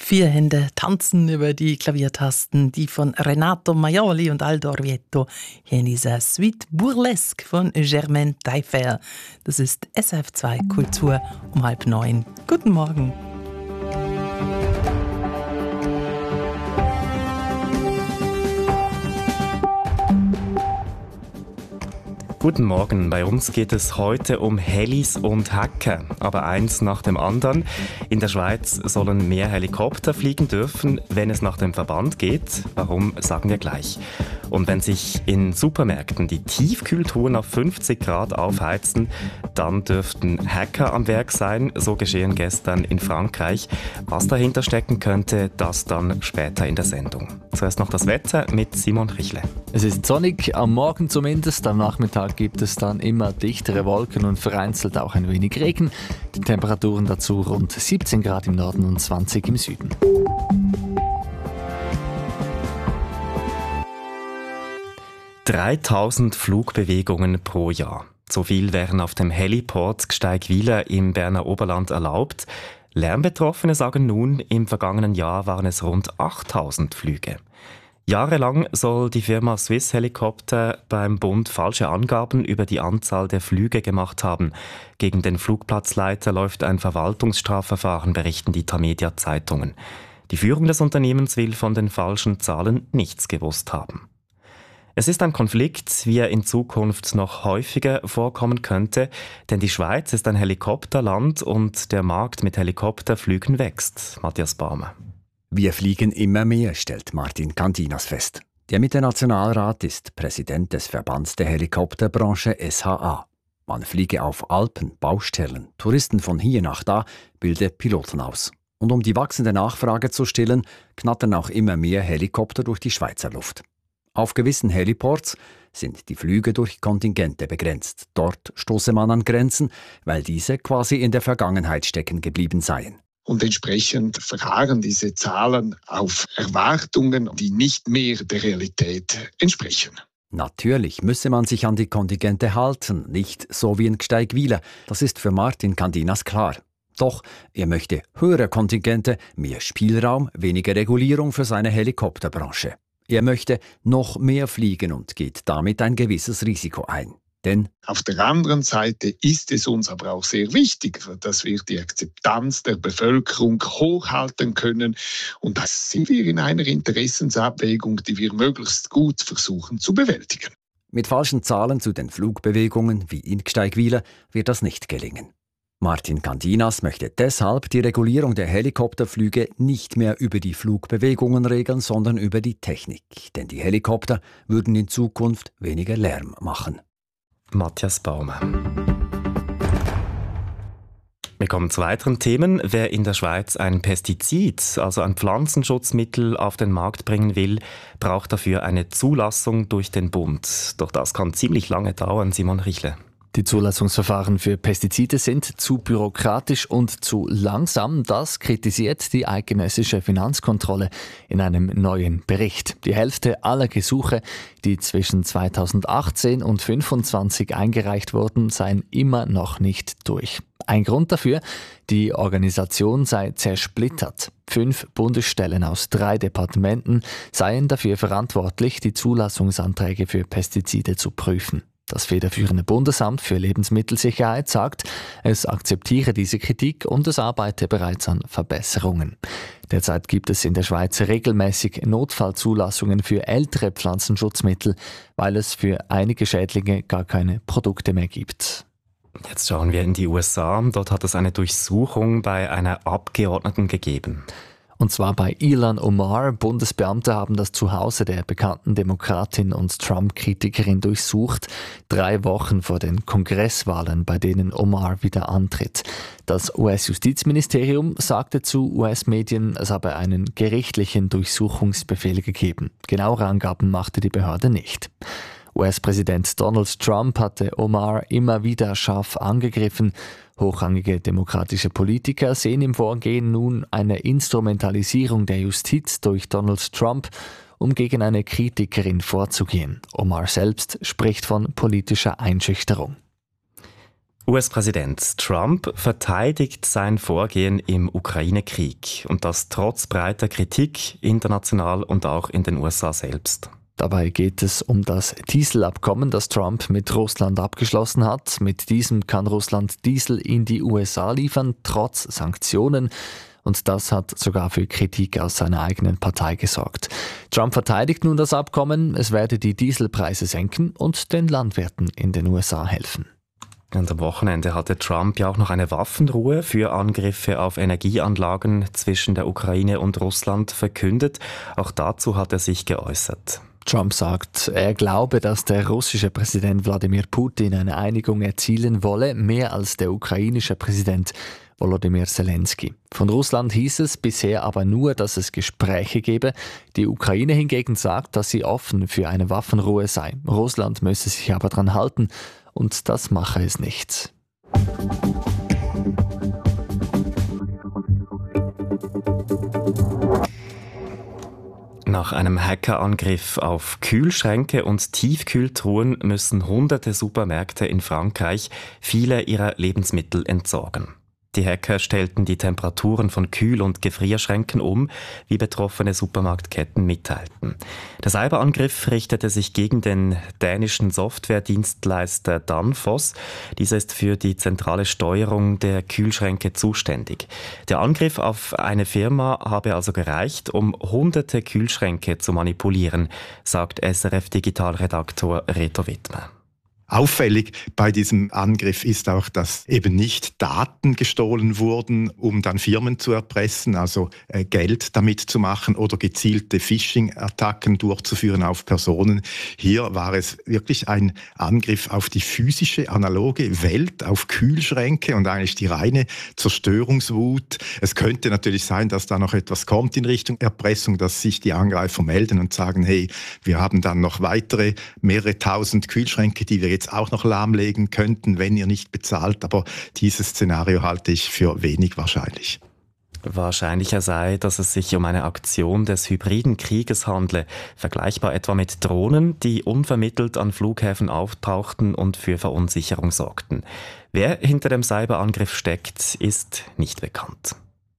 Vier Hände tanzen über die Klaviertasten, die von Renato Maioli und Aldo Orvieto. Hier in dieser Suite Burlesque von Germaine Taillefer. Das ist SRF2 Kultur um 8:30. Guten Morgen. Guten Morgen, bei uns geht es heute um Helis und Hacker, aber eins nach dem anderen. In der Schweiz sollen mehr Helikopter fliegen dürfen, wenn es nach dem Verband geht. Warum, sagen wir gleich. Und wenn sich in Supermärkten die Tiefkühltruhen auf 50 Grad aufheizen, dann dürften Hacker am Werk sein. So geschehen gestern in Frankreich. Was dahinter stecken könnte, das dann später in der Sendung. Zuerst noch das Wetter mit Simon Richle. Es ist sonnig, am Morgen zumindest. Am Nachmittag gibt es dann immer dichtere Wolken und vereinzelt auch ein wenig Regen. Die Temperaturen dazu rund 17 Grad im Norden und 20 im Süden. –3000 Flugbewegungen pro Jahr. So viel wären auf dem Heliport Gsteigwiler im Berner Oberland erlaubt. Lärmbetroffene sagen nun, im vergangenen Jahr waren es rund 8000 Flüge. Jahrelang soll die Firma Swiss Helicopter beim Bund falsche Angaben über die Anzahl der Flüge gemacht haben. Gegen den Flugplatzleiter läuft ein Verwaltungsstrafverfahren, berichten die Tamedia Zeitungen. Die Führung des Unternehmens will von den falschen Zahlen nichts gewusst haben. Es ist ein Konflikt, wie er in Zukunft noch häufiger vorkommen könnte, denn die Schweiz ist ein Helikopterland und der Markt mit Helikopterflügen wächst. Matthias Baumer. Wir fliegen immer mehr, stellt Martin Candinas fest. Der Mitte-Nationalrat ist Präsident des Verbands der Helikopterbranche SHA. Man fliege auf Alpen, Baustellen, Touristen von hier nach da, bilde Piloten aus. Und um die wachsende Nachfrage zu stillen, knattern auch immer mehr Helikopter durch die Schweizer Luft. Auf gewissen Heliports sind die Flüge durch Kontingente begrenzt. Dort stoße man an Grenzen, weil diese quasi in der Vergangenheit stecken geblieben seien. Und entsprechend verharren diese Zahlen auf Erwartungen, die nicht mehr der Realität entsprechen. Natürlich müsse man sich an die Kontingente halten, nicht so wie in Gsteigwiler. Das ist für Martin Candinas klar. Doch er möchte höhere Kontingente, mehr Spielraum, weniger Regulierung für seine Helikopterbranche. Er möchte noch mehr fliegen und geht damit ein gewisses Risiko ein. Denn auf der anderen Seite ist es uns aber auch sehr wichtig, dass wir die Akzeptanz der Bevölkerung hochhalten können. Und da sind wir in einer Interessensabwägung, die wir möglichst gut versuchen zu bewältigen. Mit falschen Zahlen zu den Flugbewegungen wie in Gsteigwiler wird das nicht gelingen. Martin Candinas möchte deshalb die Regulierung der Helikopterflüge nicht mehr über die Flugbewegungen regeln, sondern über die Technik. Denn die Helikopter würden in Zukunft weniger Lärm machen. Matthias Baumer. Wir kommen zu weiteren Themen. Wer in der Schweiz ein Pestizid, also ein Pflanzenschutzmittel, auf den Markt bringen will, braucht dafür eine Zulassung durch den Bund. Doch das kann ziemlich lange dauern, Simon Richle. Die Zulassungsverfahren für Pestizide sind zu bürokratisch und zu langsam. Das kritisiert die eidgenössische Finanzkontrolle in einem neuen Bericht. Die Hälfte aller Gesuche, die zwischen 2018 und 2025 eingereicht wurden, seien immer noch nicht durch. Ein Grund dafür: die Organisation sei zersplittert. 5 Bundesstellen aus 3 Departementen seien dafür verantwortlich, die Zulassungsanträge für Pestizide zu prüfen. Das federführende Bundesamt für Lebensmittelsicherheit sagt, es akzeptiere diese Kritik und es arbeite bereits an Verbesserungen. Derzeit gibt es in der Schweiz regelmäßig Notfallzulassungen für ältere Pflanzenschutzmittel, weil es für einige Schädlinge gar keine Produkte mehr gibt. Jetzt schauen wir in die USA. Dort hat es eine Durchsuchung bei einer Abgeordneten gegeben. Und zwar bei Ilhan Omar. Bundesbeamte haben das Zuhause der bekannten Demokratin und Trump-Kritikerin durchsucht, 3 Wochen vor den Kongresswahlen, bei denen Omar wieder antritt. Das US-Justizministerium sagte zu US-Medien, es habe einen gerichtlichen Durchsuchungsbefehl gegeben. Genauere Angaben machte die Behörde nicht. US-Präsident Donald Trump hatte Omar immer wieder scharf angegriffen. Hochrangige demokratische Politiker sehen im Vorgehen nun eine Instrumentalisierung der Justiz durch Donald Trump, um gegen eine Kritikerin vorzugehen. Omar selbst spricht von politischer Einschüchterung. US-Präsident Trump verteidigt sein Vorgehen im Ukraine-Krieg und das trotz breiter Kritik international und auch in den USA selbst. Dabei geht es um das Dieselabkommen, das Trump mit Russland abgeschlossen hat. Mit diesem kann Russland Diesel in die USA liefern, trotz Sanktionen. Und das hat sogar für Kritik aus seiner eigenen Partei gesorgt. Trump verteidigt nun das Abkommen, es werde die Dieselpreise senken und den Landwirten in den USA helfen. Und am Wochenende hatte Trump ja auch noch eine Waffenruhe für Angriffe auf Energieanlagen zwischen der Ukraine und Russland verkündet. Auch dazu hat er sich geäußert. Trump sagt, er glaube, dass der russische Präsident Wladimir Putin eine Einigung erzielen wolle, mehr als der ukrainische Präsident Volodymyr Zelensky. Von Russland hieß es bisher aber nur, dass es Gespräche gebe. Die Ukraine hingegen sagt, dass sie offen für eine Waffenruhe sei. Russland müsse sich aber daran halten und das mache es nicht. Nach einem Hackerangriff auf Kühlschränke und Tiefkühltruhen müssen hunderte Supermärkte in Frankreich viele ihrer Lebensmittel entsorgen. Die Hacker stellten die Temperaturen von Kühl- und Gefrierschränken um, wie betroffene Supermarktketten mitteilten. Der Cyberangriff richtete sich gegen den dänischen Softwaredienstleister Danfoss. Dieser ist für die zentrale Steuerung der Kühlschränke zuständig. Der Angriff auf eine Firma habe also gereicht, um hunderte Kühlschränke zu manipulieren, sagt SRF-Digitalredaktor Reto Wittmer. Auffällig bei diesem Angriff ist auch, dass eben nicht Daten gestohlen wurden, um dann Firmen zu erpressen, also Geld damit zu machen oder gezielte Phishing-Attacken durchzuführen auf Personen. Hier war es wirklich ein Angriff auf die physische, analoge Welt, auf Kühlschränke und eigentlich die reine Zerstörungswut. Es könnte natürlich sein, dass da noch etwas kommt in Richtung Erpressung, dass sich die Angreifer melden und sagen, hey, wir haben dann noch weitere mehrere tausend Kühlschränke, die wir jetzt auch noch lahmlegen könnten, wenn ihr nicht bezahlt. Aber dieses Szenario halte ich für wenig wahrscheinlich. Wahrscheinlicher sei, dass es sich um eine Aktion des hybriden Krieges handle, vergleichbar etwa mit Drohnen, die unvermittelt an Flughäfen auftauchten und für Verunsicherung sorgten. Wer hinter dem Cyberangriff steckt, ist nicht bekannt.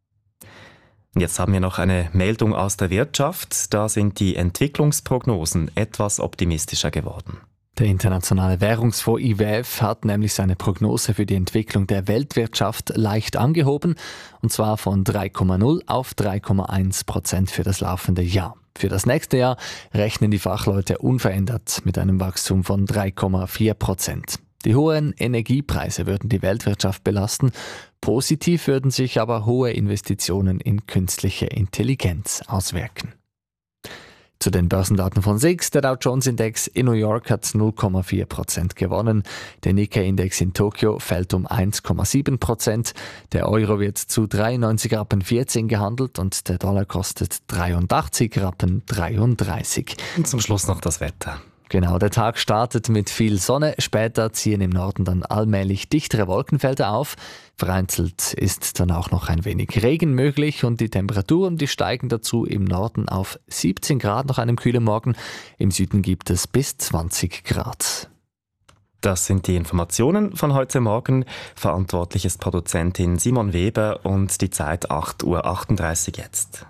Jetzt haben wir noch eine Meldung aus der Wirtschaft. Da sind die Entwicklungsprognosen etwas optimistischer geworden. Der Internationale Währungsfonds IWF hat nämlich seine Prognose für die Entwicklung der Weltwirtschaft leicht angehoben, und zwar von 3,0 auf 3,1% für das laufende Jahr. Für das nächste Jahr rechnen die Fachleute unverändert mit einem Wachstum von 3,4%. Die hohen Energiepreise würden die Weltwirtschaft belasten. Positiv würden sich aber hohe Investitionen in künstliche Intelligenz auswirken. Zu den Börsendaten von SIX. Der Dow Jones Index in New York hat 0,4% gewonnen. Der Nikkei-Index in Tokio fällt um 1,7%. Der Euro wird zu 93,14 Rappen gehandelt und der Dollar kostet 83,33 Rappen. Und zum Schluss noch das Wetter. Genau, der Tag startet mit viel Sonne. Später ziehen im Norden dann allmählich dichtere Wolkenfelder auf. Vereinzelt ist dann auch noch ein wenig Regen möglich und die Temperaturen, die steigen dazu im Norden auf 17 Grad nach einem kühlen Morgen. Im Süden gibt es bis 20 Grad. Das sind die Informationen von heute Morgen. Verantwortlich ist Produzentin Simon Weber und die Zeit 8:38 Uhr jetzt.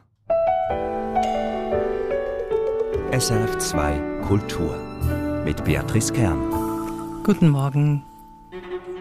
SRF 2 Kultur mit Beatrice Kern. Guten Morgen.